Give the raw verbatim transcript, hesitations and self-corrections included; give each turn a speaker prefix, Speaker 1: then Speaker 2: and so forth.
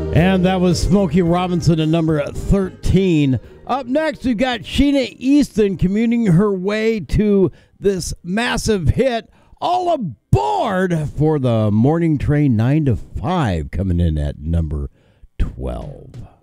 Speaker 1: And that was Smokey Robinson at number thirteen. Up next, we've got Sheena Easton commuting her way to this massive hit, All Aboard for the morning train nine to five, coming in at number twelve.